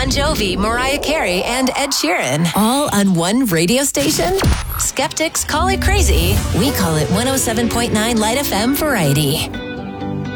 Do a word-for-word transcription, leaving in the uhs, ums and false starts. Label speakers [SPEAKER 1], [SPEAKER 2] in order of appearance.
[SPEAKER 1] Bon Jovi, Mariah Carey, and Ed Sheeran, all on one radio station? Skeptics call it crazy. We call it one oh seven point nine Light F M Variety.